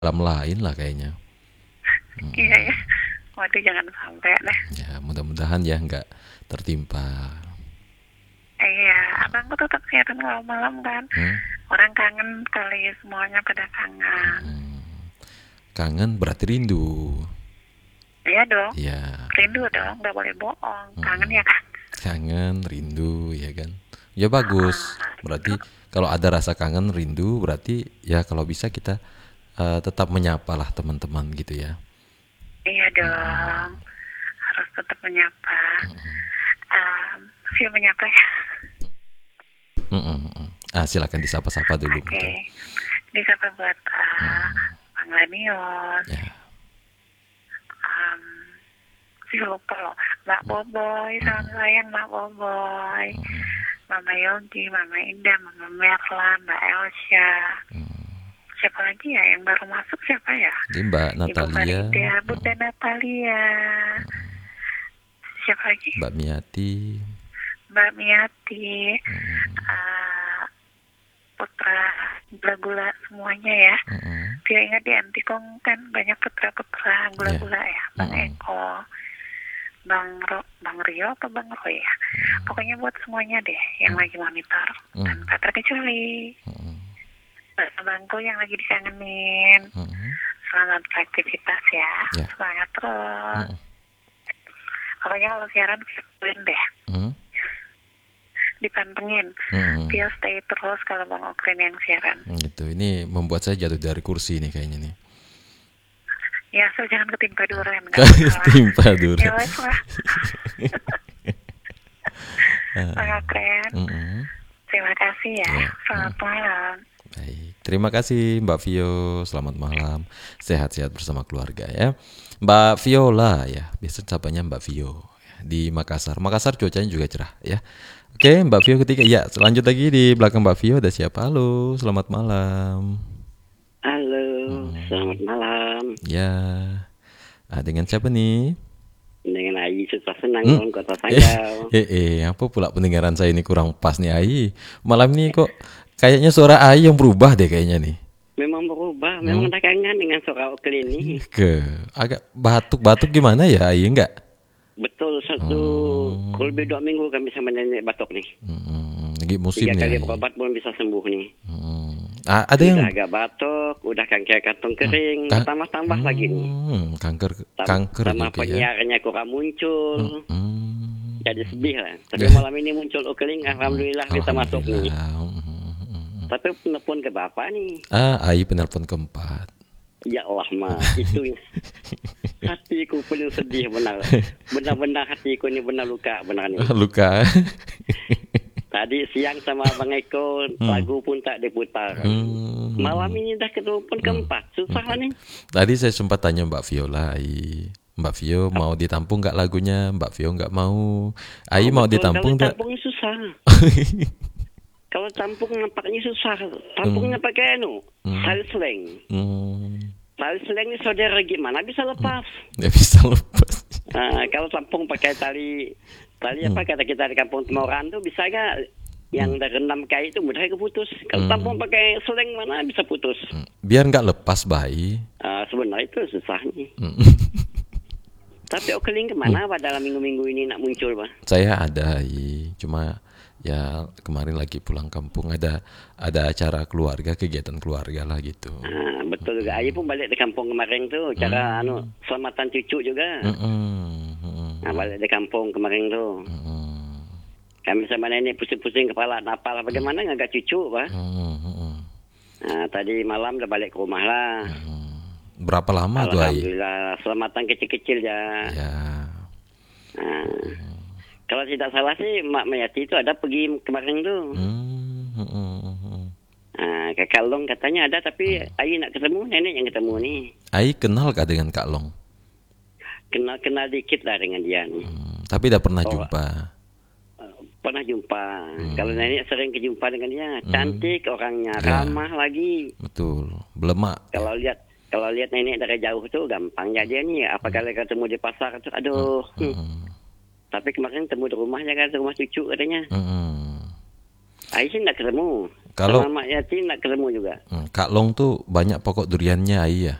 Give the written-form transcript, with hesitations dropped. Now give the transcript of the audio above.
alam lain lah kayaknya. Iya ya. Waduh jangan sampai deh. Ya mudah-mudahan ya nggak tertimpa. Iya, abangku tetap siaran kalau malam kan. Hmm? Orang kangen kali semuanya pada kangen. Kangen berarti rindu. Iya dong. Ya, Rindu dong, nggak boleh bohong. Kangen ya kan? kangen, rindu, ya kan? Ya bagus. Rindu. Berarti kalau ada rasa kangen, rindu, berarti ya kalau bisa kita tetap menyapa lah teman-teman gitu ya. Iya dong. Harus tetap menyapa. Via menyapa ya. Silakan disapa-sapa dulu Oke. mungkin. Disapa buat Bang Lanion. Ya. Lupa loh. Mbak Boboy, salam sayang Mbak Boboy. Mama Yogi, Mama Indah, Mama Merla, Mbak Elsa. Siapa lagi ya yang baru masuk siapa ya? Jadi Mbak Ibu Natalia, Farida, Bunda Natalia. Siapa lagi? Mbak Miati, Mbak Miati, putra gula-gula semuanya ya. Dia ingat di Antikong kan banyak putra-putra gula-gula ya. Bang Eko, Bang Rio apa Bang Roy ya. Pokoknya buat semuanya deh yang lagi monitor. Tanpa terkecuali. Abangku yang lagi dikangenin. Selamat beraktivitas ya. Semangat terus. Pokoknya kalau siaran kesulitan deh. Dipantengin. Dia stay terus kalau Bang Okrin yang siaran. Gitu. Ini membuat saya jatuh dari kursi nih kayaknya nih. Ya, so jangan ketimpa duren. Ketimpa duren. Ya wes lah. Bang Okrin. Terima kasih ya. Selamat malam. Baik, terima kasih Mbak Vio. Selamat malam. Sehat-sehat bersama keluarga ya. Mbak Viola ya, biasa sapanya Mbak Vio di Makassar. Makassar cuacanya juga cerah ya. Oke, Mbak Vio ketiga. Ya, lanjut lagi di belakang Mbak Vio ada siapa? Halo, selamat malam. Halo, selamat malam. Ya, dengan siapa nih? Dengan Ayi susah senang orang kota Sanggau. Apa pula pendengaran saya ini kurang pas nih Ayi. Malam ini kok kayaknya suara Ayi yang berubah deh kayaknya nih. Memang berubah, memang ada kangen dengan suara Okli ini. Agak batuk-batuk gimana ya Ayi enggak? Betul, kurang lebih 2 minggu kami sama nenek batuk nih. Lagi musim 3 nih. kali berobat belum bisa sembuh nih. Ada yang agak batuk, udah kanker kantong kering, tambah lagi nih. Kanker sama juga penyiarnya kurang muncul. Jadi sedih lah. Tapi malam ini muncul Okling, alhamdulillah kita masuk nih. Tapi penelpon ke Bapak nih. Ayi penelpon keempat. Ya Allah mah, itu hatiku paling sedih benar. Benar-benar hatiku ini benar luka benar nih. Luka. Tadi siang sama Bang Eko lagu pun tak diputar. Malam ini dah ke telepon keempat, susah lah nih. Tadi saya sempat tanya Mbak Viola, Mbak Vio mau ditampung nggak lagunya? Mbak Vio nggak mau. Ayi mau ditampung nggak? Tampungnya susah. Kalau tampung nampaknya susah. Tampungnya pakai tali seleng. Tali seleng ini saudara gimana bisa lepas? Ya bisa lepas. Kalau tampung pakai tali apa kata kita di kampung Temoran tuh bisa nggak? Yang dari 6 kali itu mudah keputus. Kalau tampung pakai seleng mana bisa putus? Biar nggak lepas bayi. Sebenarnya itu susah nih. Tapi Okling kemana Pak dalam minggu-minggu ini nak muncul Pak? Saya ada, cuma ya kemarin lagi pulang kampung ada acara keluarga, kegiatan keluarga lah gitu. Betul juga. Ayi pun balik di kampung kemarin tuh, cara selamatan cucu juga. Balik di kampung kemarin tuh. Kami sama nenek pusing-pusing kepala, apa bagaimana ngagak cucu Pak? Tadi malam udah balik ke rumah lah. Berapa lama tuh Ayi? Alhamdulillah, selamatan kecil-kecil ya. Kalau tidak salah sih Mak Mayati itu ada pergi kemarin tuh. Kakak Long katanya ada, tapi Ayi nak ketemu, nenek yang ketemu nih. Ayi kenal kah dengan Kak Long? Kenal dikit lah dengan dia nih. Tapi tidak pernah jumpa. Pernah jumpa. Kalau nenek sering kejumpa dengan dia. Cantik orangnya, ramah lagi. Betul, belemak. Kalau lihat nenek dari jauh tuh gampang ya dia nih. Apakah ketemu di pasar tuh, aduh. Tapi kemarin temu di rumahnya kan, di rumah cucu katanya. Ai sih enggak ketemu. Kalau sama Mak Yati enggak ketemu juga. Kak Long tuh banyak pokok duriannya Ai ya.